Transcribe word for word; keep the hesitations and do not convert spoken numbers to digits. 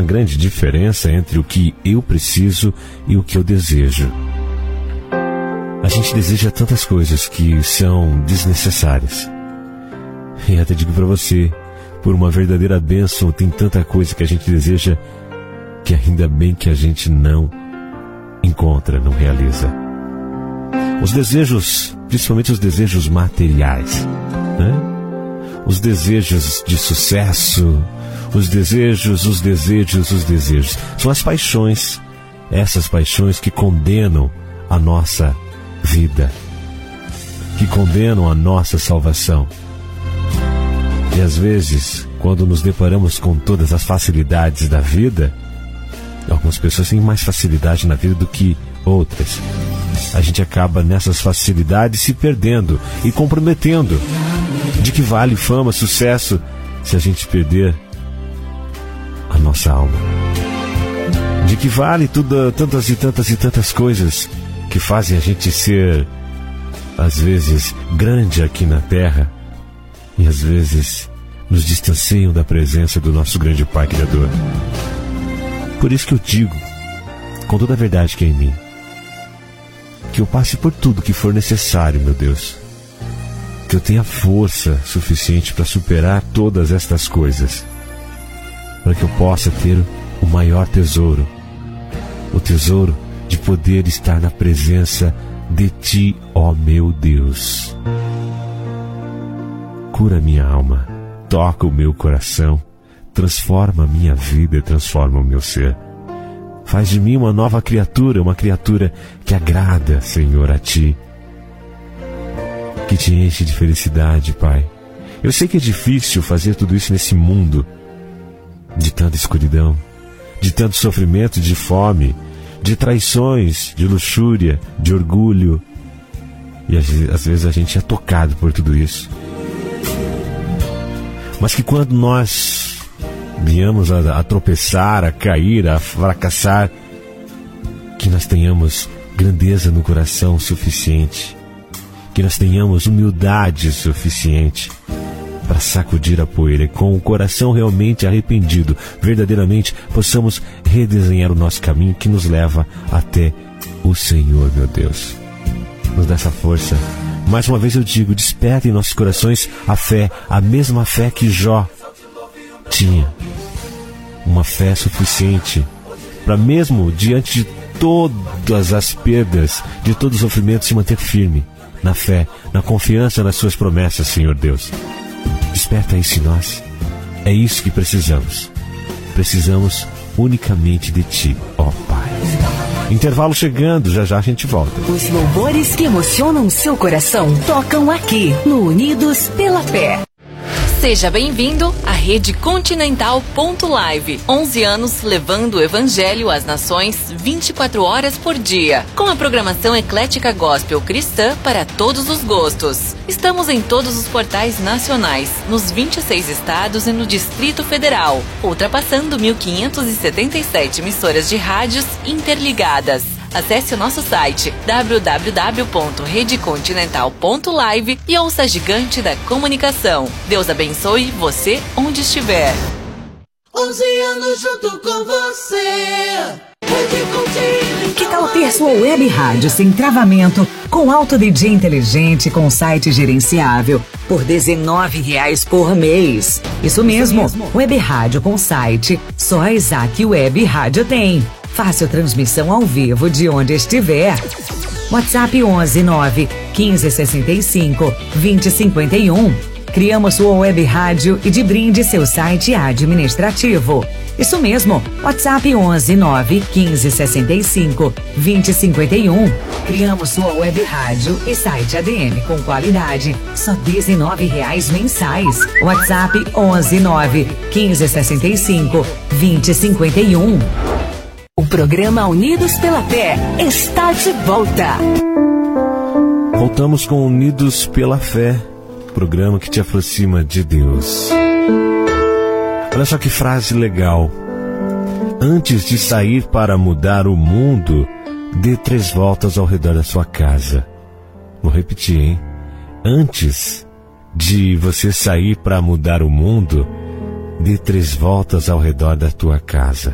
grande diferença entre o que eu preciso e o que eu desejo. A gente deseja tantas coisas que são desnecessárias. E até digo para você, por uma verdadeira bênção, tem tanta coisa que a gente deseja que ainda bem que a gente não encontra, não realiza. Os desejos, principalmente os desejos materiais, né? Os desejos de sucesso, os desejos, os desejos, os desejos. São as paixões, essas paixões que condenam a nossa vida, que condenam a nossa salvação. E às vezes, quando nos deparamos com todas as facilidades da vida, algumas pessoas têm mais facilidade na vida do que outras. A gente acaba nessas facilidades se perdendo e comprometendo. De que vale fama, sucesso, se a gente perder a nossa alma? De que vale tudo, tantas e tantas e tantas coisas que fazem a gente ser, às vezes, grande aqui na terra e às vezes nos distanciam da presença do nosso grande Pai Criador. Por isso que eu digo, com toda a verdade que é em mim, que eu passe por tudo que for necessário, meu Deus, que eu tenha força suficiente para superar todas estas coisas, para que eu possa ter o maior tesouro, o tesouro de poder estar na presença de Ti, ó meu Deus. Cura minha alma, toca o meu coração, transforma a minha vida e transforma o meu ser. Faz de mim uma nova criatura, uma criatura que agrada, Senhor, a Ti, que te enche de felicidade, Pai. Eu sei que é difícil fazer tudo isso nesse mundo de tanta escuridão, de tanto sofrimento, de fome, de traições, de luxúria, de orgulho. E às, às vezes a gente é tocado por tudo isso. Mas que quando nós viemos a, a tropeçar, a cair, a fracassar, que nós tenhamos grandeza no coração suficiente, que nós tenhamos humildade suficiente para sacudir a poeira e com o coração realmente arrependido, verdadeiramente, possamos redesenhar o nosso caminho que nos leva até o Senhor, meu Deus. Nos dá essa força. Mais uma vez eu digo, desperta em nossos corações a fé, a mesma fé que Jó tinha. Uma fé suficiente para mesmo diante de todas as perdas, de todo o sofrimento, se manter firme na fé, na confiança nas suas promessas, Senhor Deus. Desperta isso em nós. É isso que precisamos. Precisamos unicamente de Ti, ó Pai. Intervalo chegando, já já a gente volta. Os louvores que emocionam seu coração tocam aqui no Unidos pela Fé. Seja bem-vindo à Rede Continental ponto live. onze anos levando o Evangelho às nações vinte e quatro horas por dia. Com a programação eclética gospel cristã para todos os gostos. Estamos em todos os portais nacionais, nos vinte e seis estados e no Distrito Federal, ultrapassando mil quinhentas e setenta e sete emissoras de rádios interligadas. Acesse o nosso site w w w ponto rede continental ponto live e ouça a gigante da comunicação. Deus abençoe você onde estiver. onze anos junto com você. Rede Continental. Que tal ter sua web rádio sem travamento, com alto D J inteligente, com site gerenciável, por dezenove reais por mês? Isso mesmo, web rádio com site, só a Isaac Web Rádio tem. Fácil transmissão ao vivo de onde estiver. WhatsApp onze nove quinze sessenta e cinco vinte cinquenta e um. Criamos sua web rádio e de brinde seu site administrativo. Isso mesmo, WhatsApp onze nove quinze sessenta e cinco vinte cinquenta e um. Criamos sua web rádio e site A D M com qualidade, só dezenove reais mensais. WhatsApp onze nove quinze sessenta e cinco vinte cinquenta e um. O programa Unidos pela Fé está de volta. Voltamos com Unidos pela Fé, programa que te aproxima de Deus. Olha só que frase legal. Antes de sair para mudar o mundo, dê três voltas ao redor da sua casa. Vou repetir, hein? Antes de você sair para mudar o mundo, dê três voltas ao redor da tua casa.